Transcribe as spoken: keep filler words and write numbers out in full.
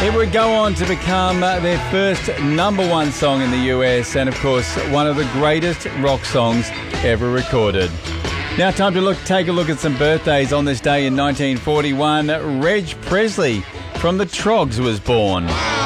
It would go on to become uh, their first number one song in the U S and, of course, one of the greatest rock songs ever recorded. Now time to look, take a look at some birthdays on this day in nineteen forty-one. Reg Presley from the Troggs was born.